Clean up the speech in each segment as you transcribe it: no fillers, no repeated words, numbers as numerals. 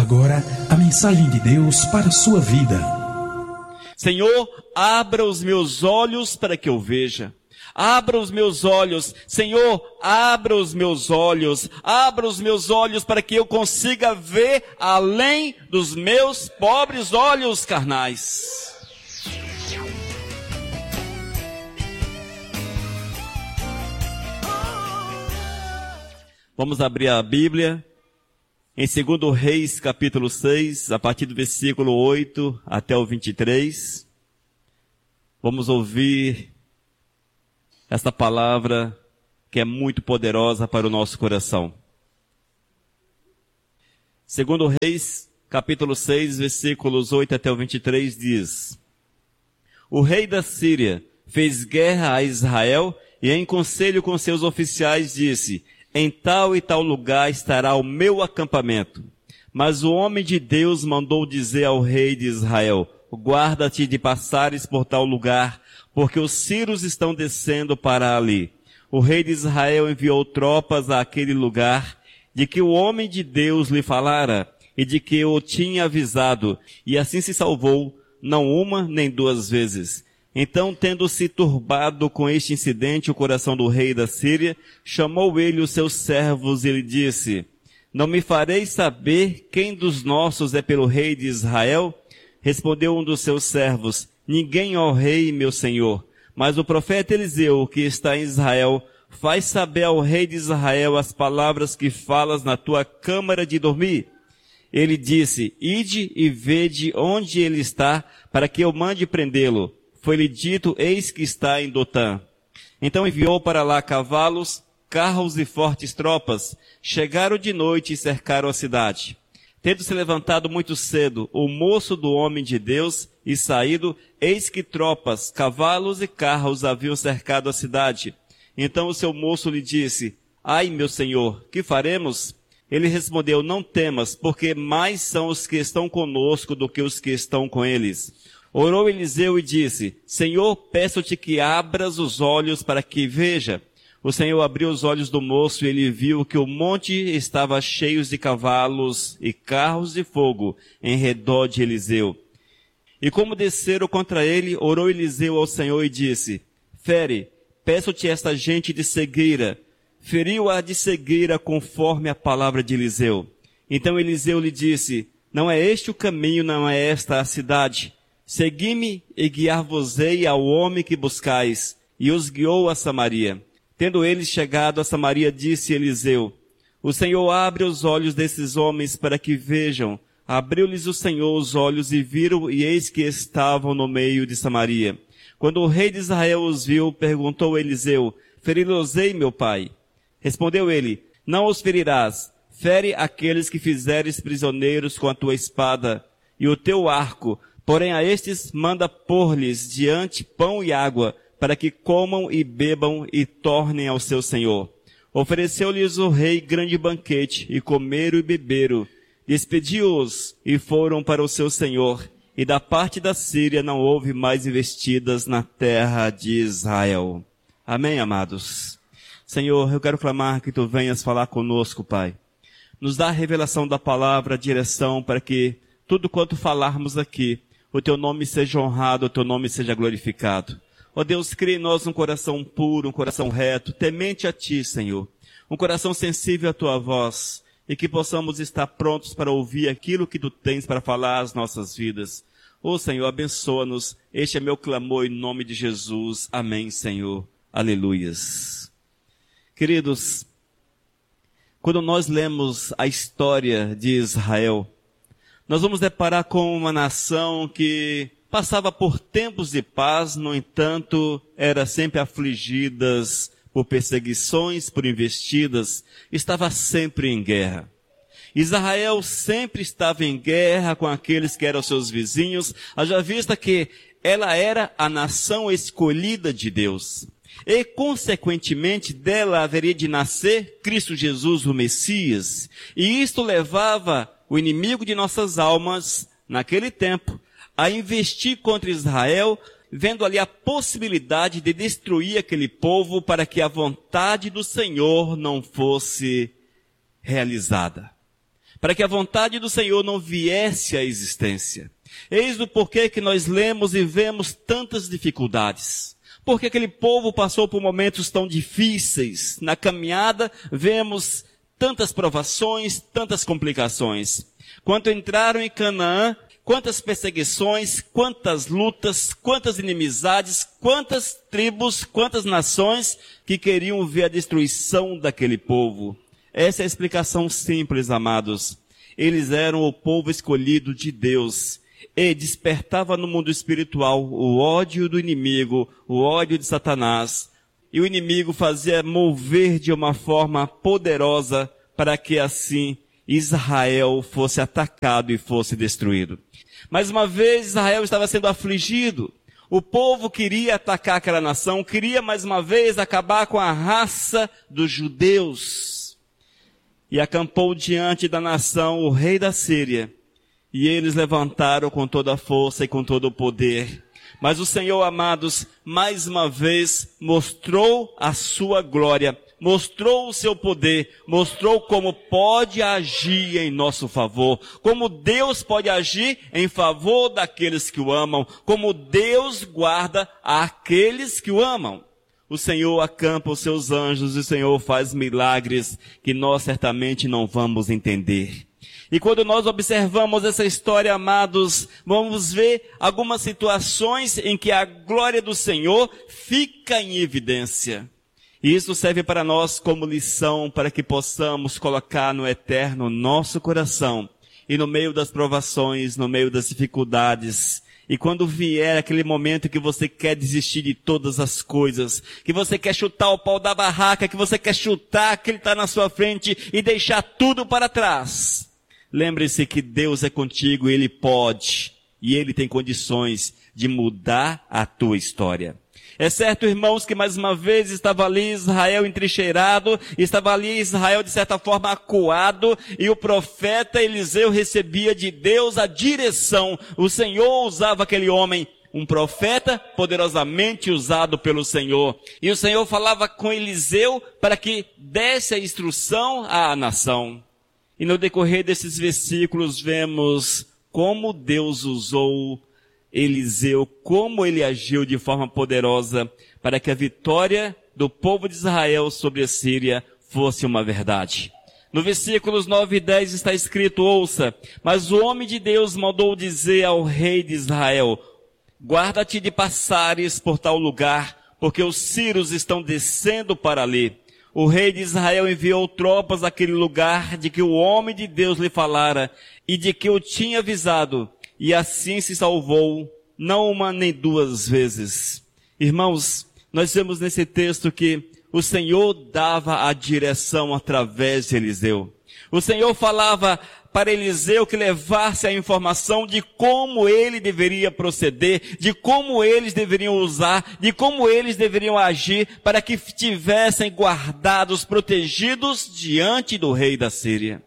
agora a mensagem de Deus para a sua vida. Senhor, abra os meus olhos para que eu veja. Abra os meus olhos, Senhor, abra os meus olhos para que eu consiga ver além dos meus pobres olhos carnais. Vamos abrir a Bíblia em 2 Reis, capítulo 6, a partir do versículo 8 até o 23. Vamos ouvir esta palavra que é muito poderosa para o nosso coração. 2 Reis, capítulo 6, versículos 8 até o 23 diz: O rei da Síria fez guerra a Israel e em conselho com seus oficiais disse: Em tal e tal lugar estará o meu acampamento. Mas o homem de Deus mandou dizer ao rei de Israel: Guarda-te de passares por tal lugar, porque os sírios estão descendo para ali. O rei de Israel enviou tropas àquele lugar, de que o homem de Deus lhe falara, e de que o tinha avisado, e assim se salvou, não uma nem duas vezes. Então, tendo-se turbado com este incidente o coração do rei da Síria, chamou ele os seus servos e lhe disse: Não me fareis saber quem dos nossos é pelo rei de Israel? Respondeu um dos seus servos: Ninguém, ó rei, meu senhor. Mas o profeta Eliseu, que está em Israel, faz saber ao rei de Israel as palavras que falas na tua câmara de dormir. Ele disse: Ide e vede onde ele está, para que eu mande prendê-lo. Foi-lhe dito: Eis que está em Dotã. Então enviou para lá cavalos, carros e fortes tropas. Chegaram de noite e cercaram a cidade. Tendo-se levantado muito cedo o moço do homem de Deus e saído, eis que tropas, cavalos e carros haviam cercado a cidade. Então o seu moço lhe disse: Ai, meu senhor, que faremos? Ele respondeu: Não temas, porque mais são os que estão conosco do que os que estão com eles. Orou Eliseu e disse: Senhor, peço-te que abras os olhos para que veja. O Senhor abriu os olhos do moço e ele viu que o monte estava cheio de cavalos e carros de fogo em redor de Eliseu. E como desceram contra ele, orou Eliseu ao Senhor e disse: Fere, peço-te esta gente de cegueira. Feriu-a de cegueira conforme a palavra de Eliseu. Então Eliseu lhe disse: Não é este o caminho, não é esta a cidade. Segui-me e guiar-vos-ei ao homem que buscais. E os guiou a Samaria. Tendo eles chegado a Samaria, disse Eliseu: O Senhor abre os olhos desses homens para que vejam. Abriu-lhes o Senhor os olhos e viram, e eis que estavam no meio de Samaria. Quando o rei de Israel os viu, perguntou a Eliseu: Feri-los-ei, meu pai? Respondeu ele: Não os ferirás. Fere aqueles que fizeres prisioneiros com a tua espada e o teu arco. Porém a estes manda pôr-lhes diante pão e água, para que comam e bebam e tornem ao seu senhor. Ofereceu-lhes o rei grande banquete, e comeram e beberam. Despediu-os e foram para o seu senhor. E da parte da Síria não houve mais investidas na terra de Israel. Amém, amados? Senhor, eu quero clamar que tu venhas falar conosco, Pai. Nos dá a revelação da palavra, a direção, para que tudo quanto falarmos aqui, o teu nome seja honrado, o teu nome seja glorificado. Ó Deus, cria em nós um coração puro, um coração reto, temente a ti, Senhor. Um coração sensível à tua voz, e que possamos estar prontos para ouvir aquilo que tu tens para falar às nossas vidas. Ó Senhor, abençoa-nos. Este é meu clamor em nome de Jesus. Amém, Senhor. Aleluias. Queridos, quando nós lemos a história de Israel, nós vamos deparar com uma nação que passava por tempos de paz, no entanto, era sempre afligidas por perseguições, por investidas, estava sempre em guerra. Israel sempre estava em guerra com aqueles que eram seus vizinhos, haja vista que ela era a nação escolhida de Deus. E, consequentemente, dela haveria de nascer Cristo Jesus, o Messias. E isto levava o inimigo de nossas almas, naquele tempo, a investir contra Israel, vendo ali a possibilidade de destruir aquele povo para que a vontade do Senhor não fosse realizada. para que a vontade do Senhor não viesse à existência. Eis o porquê que nós lemos e vemos tantas dificuldades. Porque aquele povo passou por momentos tão difíceis. Na caminhada vemos tantas provações, tantas complicações. Quando entraram em Canaã, quantas perseguições, quantas lutas, quantas inimizades, quantas tribos, quantas nações que queriam ver a destruição daquele povo. Essa é a explicação simples, amados. Eles eram o povo escolhido de Deus. E despertava no mundo espiritual o ódio do inimigo, o ódio de Satanás. E o inimigo fazia mover de uma forma poderosa para que assim Israel fosse atacado e fosse destruído. Mais uma vez Israel estava sendo afligido. O povo queria atacar aquela nação, queria mais uma vez acabar com a raça dos judeus. E acampou diante da nação o rei da Síria. E eles levantaram com toda a força e com todo o poder. Mas o Senhor, amados, mais uma vez mostrou a sua glória, mostrou o seu poder, mostrou como pode agir em nosso favor, como Deus pode agir em favor daqueles que o amam, como Deus guarda aqueles que o amam. O Senhor acampa os seus anjos e o Senhor faz milagres que nós certamente não vamos entender. E quando nós observamos essa história, amados, vamos ver algumas situações em que a glória do Senhor fica em evidência. E isso serve para nós como lição, para que possamos colocar no eterno nosso coração. E no meio das provações, no meio das dificuldades, e quando vier aquele momento que você quer desistir de todas as coisas, que você quer chutar o pau da barraca, que você quer chutar aquele que está na sua frente e deixar tudo para trás, lembre-se que Deus é contigo e Ele pode, e Ele tem condições de mudar a tua história. É certo, irmãos, que mais uma vez estava ali Israel entrincheirado, estava ali Israel de certa forma acuado, e o profeta Eliseu recebia de Deus a direção. O Senhor usava aquele homem, um profeta poderosamente usado pelo Senhor. E o Senhor falava com Eliseu para que desse a instrução à nação. E no decorrer desses versículos vemos como Deus usou Eliseu, como ele agiu de forma poderosa para que a vitória do povo de Israel sobre a Síria fosse uma verdade. No versículos 9 e 10 está escrito, ouça, mas o homem de Deus mandou dizer ao rei de Israel, guarda-te de passares por tal lugar, porque os sírios estão descendo para ali. O rei de Israel enviou tropas àquele lugar de que o homem de Deus lhe falara e de que o tinha avisado. E assim se salvou, não uma nem duas vezes. Irmãos, nós vemos nesse texto que o Senhor dava a direção através de Eliseu. O Senhor falava para Eliseu que levasse a informação de como ele deveria proceder, de como eles deveriam usar, de como eles deveriam agir para que estivessem guardados, protegidos diante do rei da Síria.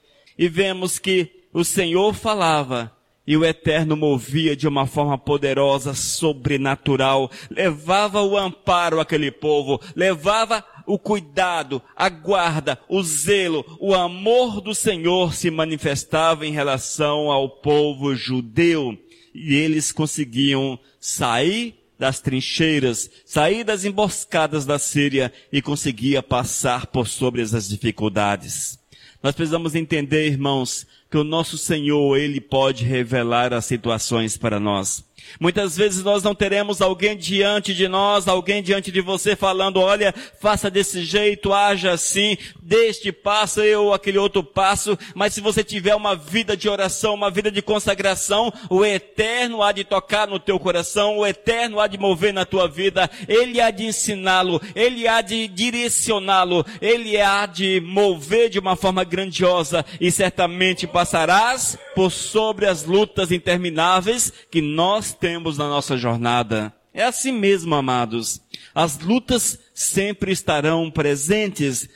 E vemos que o Senhor falava e o Eterno movia de uma forma poderosa, sobrenatural, levava o amparo àquele povo, levava o cuidado, a guarda, o zelo, o amor do Senhor se manifestava em relação ao povo judeu. E eles conseguiam sair das trincheiras, sair das emboscadas da Síria e conseguia passar por sobre as dificuldades. Nós precisamos entender, irmãos, que o nosso Senhor, Ele pode revelar as situações para nós. Muitas vezes nós não teremos alguém diante de nós, alguém diante de você falando, olha, faça desse jeito, haja assim, deste passo eu aquele outro passo, mas se você tiver uma vida de oração, uma vida de consagração, o Eterno há de tocar no teu coração, o Eterno há de mover na tua vida, Ele há de ensiná-lo, Ele há de direcioná-lo, Ele há de mover de uma forma grandiosa e certamente passarás por sobre as lutas intermináveis que nós temos na nossa jornada. É assim mesmo, amados. As lutas sempre estarão presentes,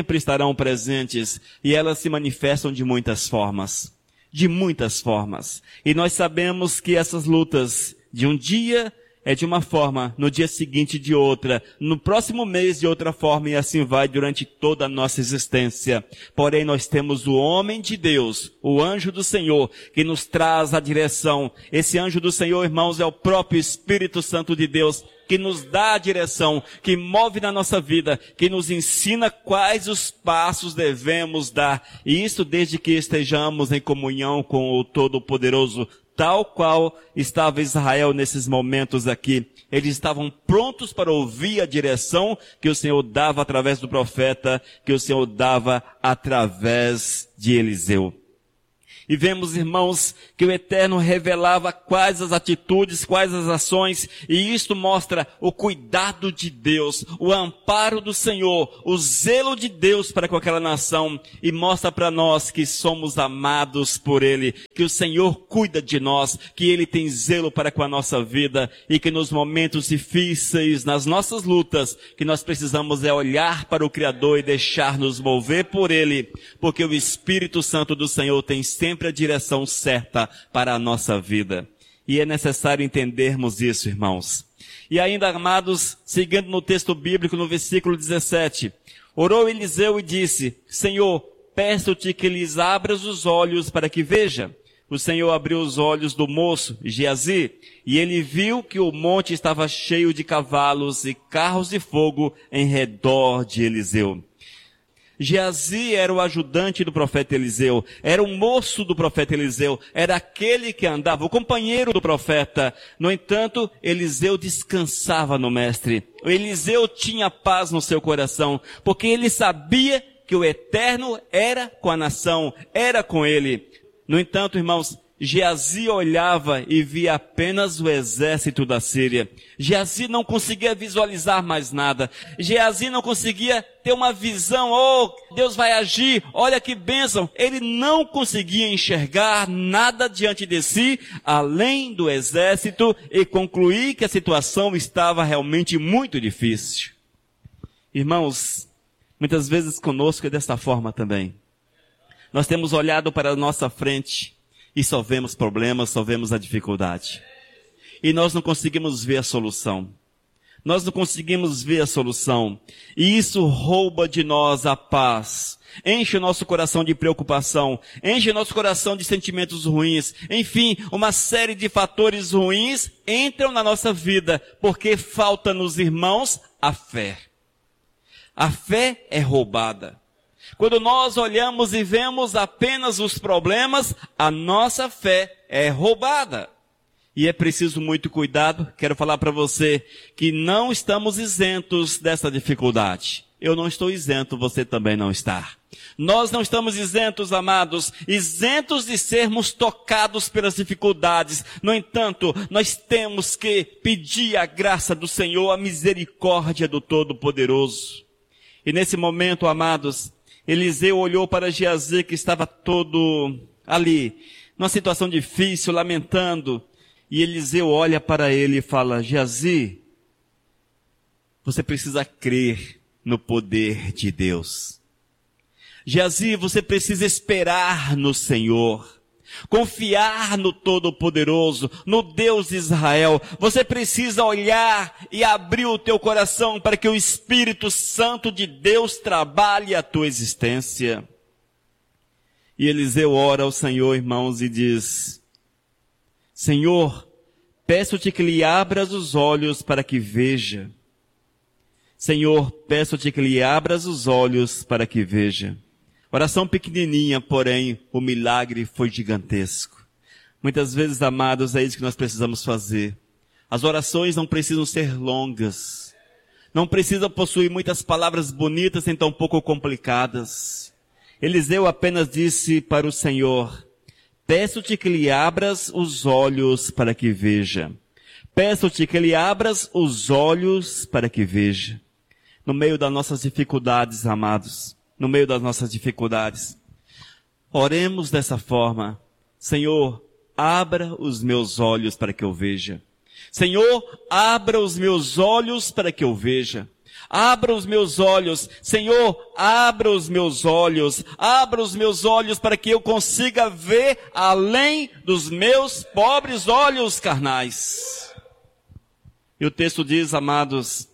e elas se manifestam de muitas formas. De muitas formas. E nós sabemos que essas lutas, de um dia é de uma forma, no dia seguinte de outra, no próximo mês de outra forma, e assim vai durante toda a nossa existência. Porém, nós temos o homem de Deus, o anjo do Senhor, que nos traz a direção. Esse anjo do Senhor, irmãos, é o próprio Espírito Santo de Deus, que nos dá a direção, que move na nossa vida, que nos ensina quais os passos devemos dar. E isso desde que estejamos em comunhão com o Todo-Poderoso, tal qual estava Israel nesses momentos aqui. Eles estavam prontos para ouvir a direção que o Senhor dava através do profeta, que o Senhor dava através de Eliseu. E vemos, irmãos, que o Eterno revelava quais as atitudes, quais as ações, e isto mostra o cuidado de Deus, o amparo do Senhor, o zelo de Deus para com aquela nação, e mostra para nós que somos amados por Ele, que o Senhor cuida de nós, que Ele tem zelo para com a nossa vida, e que nos momentos difíceis, nas nossas lutas, que nós precisamos é olhar para o Criador e deixar-nos mover por Ele, porque o Espírito Santo do Senhor tem sempre a direção certa para a nossa vida. E é necessário entendermos isso, irmãos. E ainda, amados, seguindo no texto bíblico, no versículo 17, orou Eliseu e disse, Senhor, peço-te que lhes abras os olhos para que veja. O Senhor abriu os olhos do moço, Geazi, e ele viu que o monte estava cheio de cavalos e carros de fogo em redor de Eliseu. Geazi era o ajudante do profeta Eliseu, era o moço do profeta Eliseu, era aquele que andava, o companheiro do profeta. No entanto, Eliseu descansava no mestre. Eliseu tinha paz no seu coração, porque ele sabia que o Eterno era com a nação, era com ele. No entanto, irmãos, Geazi olhava e via apenas o exército da Síria. Geazi não conseguia visualizar mais nada. Geazi não conseguia ter uma visão, Deus vai agir, olha que bênção. Ele não conseguia enxergar nada diante de si, além do exército, e concluir que a situação estava realmente muito difícil. Irmãos, muitas vezes conosco é desta forma também. Nós temos olhado para a nossa frente, e só vemos problemas, só vemos a dificuldade. E nós não conseguimos ver a solução. Nós não conseguimos ver a solução. E isso rouba de nós a paz. Enche o nosso coração de preocupação. Enche o nosso coração de sentimentos ruins. Enfim, uma série de fatores ruins entram na nossa vida. Porque falta nos irmãos a fé. A fé é roubada. Quando nós olhamos e vemos apenas os problemas, a nossa fé é roubada. E é preciso muito cuidado. Quero falar para você que não estamos isentos dessa dificuldade. Eu não estou isento, você também não está. Nós não estamos isentos, amados, isentos de sermos tocados pelas dificuldades. No entanto, nós temos que pedir a graça do Senhor, a misericórdia do Todo-Poderoso. E nesse momento, amados, Eliseu olhou para Geazi, que estava todo ali, numa situação difícil, lamentando. E Eliseu olha para ele e fala, Geazi, você precisa crer no poder de Deus. Geazi, você precisa esperar no Senhor. Confiar no Todo-Poderoso, no Deus de Israel. Você precisa olhar e abrir o teu coração para que o Espírito Santo de Deus trabalhe a tua existência. E Eliseu ora ao Senhor, irmãos, e diz, Senhor, peço-te que lhe abras os olhos para que veja. Senhor, peço-te que lhe abras os olhos para que veja. Oração pequenininha, porém, o milagre foi gigantesco. Muitas vezes, amados, é isso que nós precisamos fazer. As orações não precisam ser longas. Não precisam possuir muitas palavras bonitas, nem tão pouco complicadas. Eliseu apenas disse para o Senhor, peço-te que lhe abras os olhos para que veja. Peço-te que lhe abras os olhos para que veja. No meio das nossas dificuldades, amados, no meio das nossas dificuldades, oremos dessa forma. Senhor, abra os meus olhos para que eu veja. Senhor, abra os meus olhos para que eu veja. Abra os meus olhos. Senhor, abra os meus olhos. Abra os meus olhos para que eu consiga ver além dos meus pobres olhos carnais. E o texto diz, amados,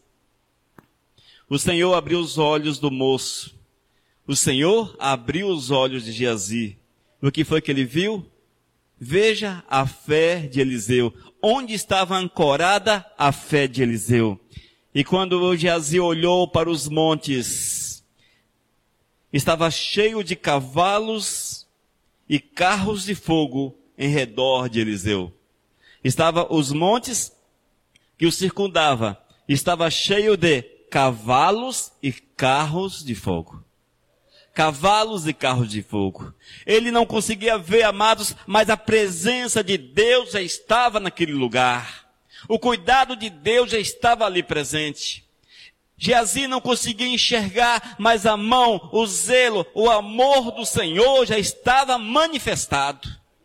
o Senhor abriu os olhos do moço. O Senhor abriu os olhos de Geazi. O que foi que ele viu? Veja a fé de Eliseu. Onde estava ancorada a fé de Eliseu? E quando Geazi olhou para os montes, estava cheio de cavalos e carros de fogo em redor de Eliseu. Os montes que o circundavam, estava cheio de cavalos e carros de fogo. Cavalos e carros de fogo. Ele não conseguia ver, amados, mas a presença de Deus já estava naquele lugar. O cuidado de Deus já estava ali presente. Geazi não conseguia enxergar, mas a mão, o zelo, o amor do Senhor já estava manifestado.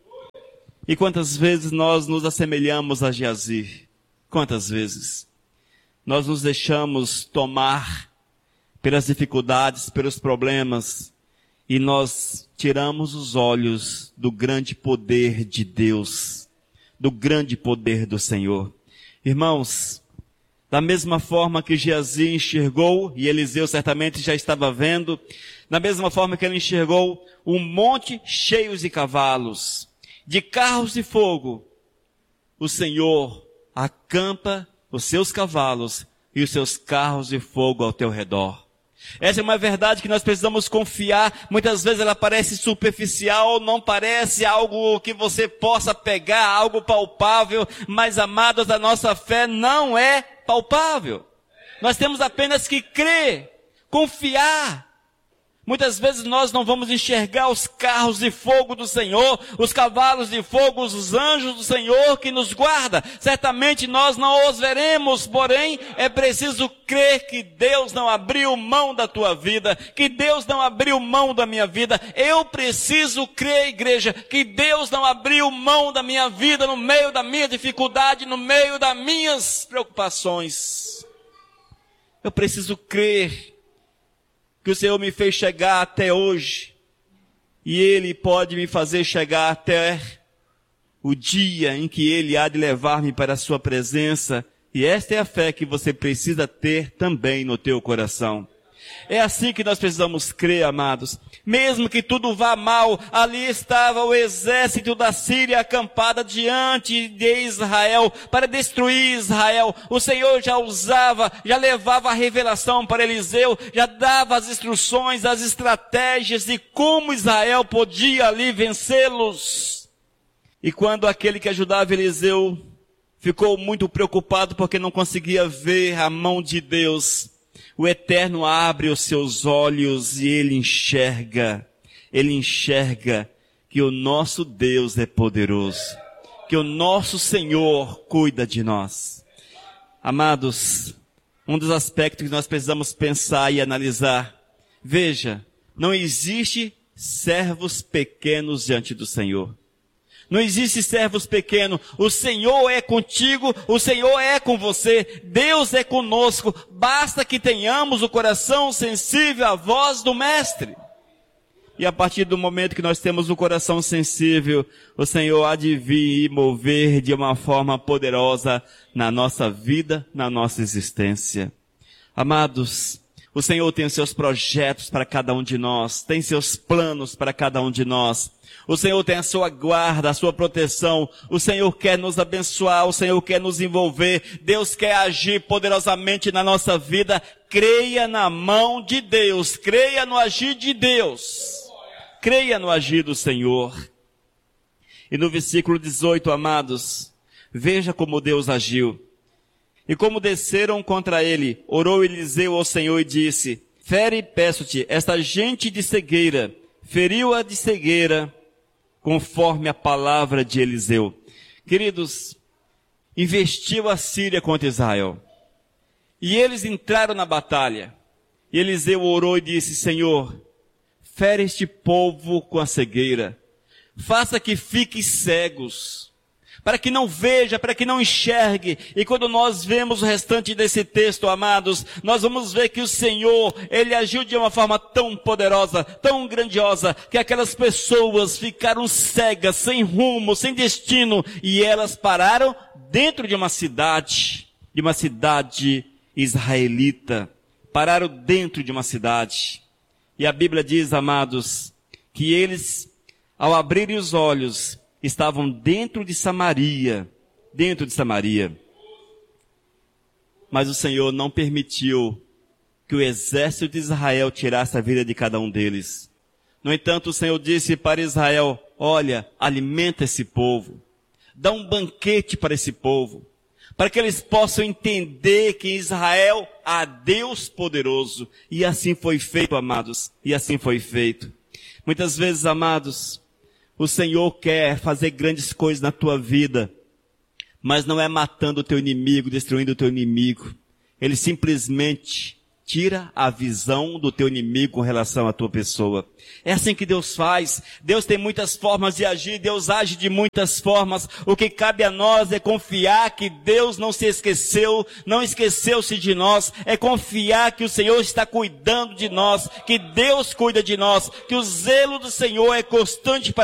E quantas vezes nós nos assemelhamos a Geazi? Quantas vezes nós nos deixamos tomar pelas dificuldades, pelos problemas, e nós tiramos os olhos do grande poder de Deus, do grande poder do Senhor. Irmãos, da mesma forma que Geazi enxergou, e Eliseu certamente já estava vendo, da mesma forma que ele enxergou um monte cheio de cavalos, de carros de fogo, o Senhor acampa os seus cavalos e os seus carros de fogo ao teu redor. Essa é uma verdade que nós precisamos confiar. Muitas vezes ela parece superficial, não parece algo que você possa pegar, algo palpável, mas, amados, a nossa fé não é palpável. Nós temos apenas que crer, confiar. Muitas vezes nós não vamos enxergar os carros de fogo do Senhor, os cavalos de fogo, os anjos do Senhor que nos guarda. Certamente nós não os veremos, porém é preciso crer que Deus não abriu mão da tua vida, que Deus não abriu mão da minha vida. Eu preciso crer, igreja, que Deus não abriu mão da minha vida no meio da minha dificuldade, no meio das minhas preocupações. Eu preciso crer que o Senhor me fez chegar até hoje, e Ele pode me fazer chegar até o dia em que Ele há de levar-me para a sua presença, e esta é a fé que você precisa ter também no teu coração. É assim que nós precisamos crer, amados. Mesmo que tudo vá mal, ali estava o exército da Síria acampada diante de Israel, para destruir Israel. O Senhor já levava a revelação para Eliseu, já dava as instruções, as estratégias de como Israel podia ali vencê-los. E quando aquele que ajudava Eliseu ficou muito preocupado porque não conseguia ver a mão de Deus, o Eterno abre os seus olhos e ele enxerga que o nosso Deus é poderoso, que o nosso Senhor cuida de nós. Amados, um dos aspectos que nós precisamos pensar e analisar, veja, não existe servos pequenos diante do Senhor. Não existe servos pequenos. O Senhor é contigo, o Senhor é com você, Deus é conosco. Basta que tenhamos o coração sensível à voz do Mestre. E a partir do momento que nós temos o coração sensível, o Senhor há de vir e mover de uma forma poderosa na nossa vida, na nossa existência. Amados, o Senhor tem os seus projetos para cada um de nós, tem seus planos para cada um de nós. O Senhor tem a sua guarda, a sua proteção. O Senhor quer nos abençoar, o Senhor quer nos envolver. Deus quer agir poderosamente na nossa vida. Creia na mão de Deus, creia no agir de Deus. Creia no agir do Senhor. E no versículo 18, amados, veja como Deus agiu. E como desceram contra ele, orou Eliseu ao Senhor e disse: fere, peço-te, esta gente de cegueira. Feriu-a de cegueira, conforme a palavra de Eliseu. Queridos, investiu a Síria contra Israel. E eles entraram na batalha. E Eliseu orou e disse: Senhor, fere este povo com a cegueira. Faça que fiquem cegos, para que não veja, para que não enxergue. E quando nós vemos o restante desse texto, amados, nós vamos ver que o Senhor, Ele agiu de uma forma tão poderosa, tão grandiosa, que aquelas pessoas ficaram cegas, sem rumo, sem destino, e elas pararam dentro de uma cidade. de uma cidade israelita. Pararam dentro de uma cidade. E a Bíblia diz, amados, que eles, ao abrirem os olhos, estavam dentro de Samaria. Dentro de Samaria. Mas o Senhor não permitiu que o exército de Israel tirasse a vida de cada um deles. No entanto, o Senhor disse para Israel, olha, alimenta esse povo. Dá um banquete para esse povo. Para que eles possam entender que em Israel há Deus poderoso. E assim foi feito, amados. E assim foi feito. Muitas vezes, amados, o Senhor quer fazer grandes coisas na tua vida. Mas não é matando o teu inimigo, destruindo o teu inimigo. Ele simplesmente tira a visão do teu inimigo com relação à tua pessoa. É assim que Deus faz. Deus tem muitas formas de agir. Deus age de muitas formas. O que cabe a nós é confiar que Deus não se esqueceu, não esqueceu-se de nós. É confiar que o Senhor está cuidando de nós, que Deus cuida de nós, que o zelo do Senhor é constante para